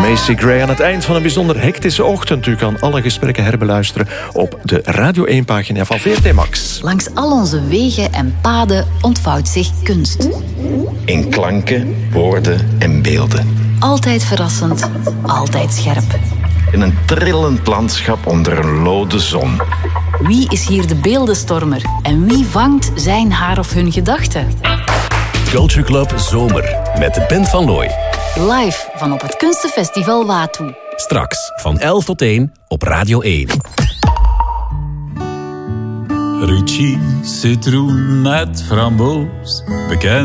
Macy Gray aan het eind van een bijzonder hectische ochtend. U kan alle gesprekken herbeluisteren op de Radio 1-pagina van VRT Max. Langs al onze wegen en paden ontvouwt zich kunst. In klanken, woorden en beelden. Altijd verrassend, altijd scherp. In een trillend landschap onder een lode zon. Wie is hier de beeldenstormer? En wie vangt zijn, haar of hun gedachten? Culture Club Zomer met Ben van Looy. Live van op het Kunstenfestival Watu. Straks van 11 tot 1 op Radio 1. Ruchi, citroen met framboos. Bekend